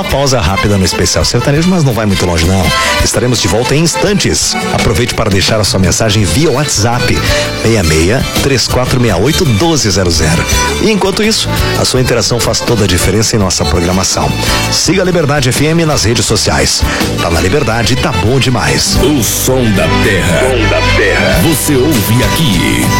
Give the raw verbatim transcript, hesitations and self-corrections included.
uma pausa rápida no Especial Sertanejo, mas não vai muito longe não. Estaremos de volta em instantes. Aproveite para deixar a sua mensagem via WhatsApp seis seis, três quatro seis oito, um dois zero zero. E enquanto isso, a sua interação faz toda a diferença em nossa programação. Siga a Liberdade F M nas redes sociais. Tá na Liberdade, tá bom demais. O som da terra. Som da terra. Você ouve aqui.